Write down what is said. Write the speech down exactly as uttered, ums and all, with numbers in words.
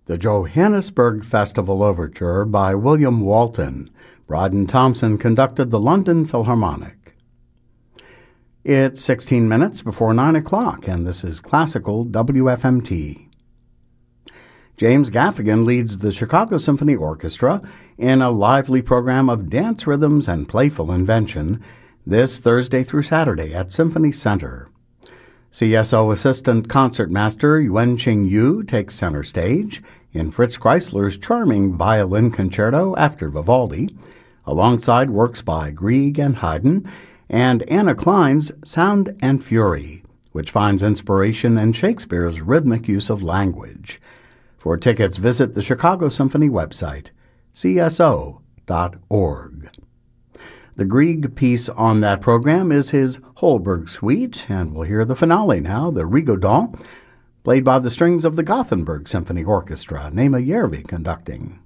The Johannesburg Festival Overture by William Walton. Bryden Thompson conducted the London Philharmonic. It's sixteen minutes before nine o'clock, and this is Classical W F M T. James Gaffigan leads the Chicago Symphony Orchestra in a lively program of dance rhythms and playful invention this Thursday through Saturday at Symphony Center. C S O Assistant Concertmaster Yuan-Ching Yu takes center stage in Fritz Kreisler's charming violin concerto after Vivaldi, alongside works by Grieg and Haydn, and Anna Klein's Sound and Fury, which finds inspiration in Shakespeare's rhythmic use of language. For tickets, visit the Chicago Symphony website, c s o dot org. The Grieg piece on that program is his Holberg Suite, and we'll hear the finale now, the Rigodon, played by the strings of the Gothenburg Symphony Orchestra, Nema Järvi conducting.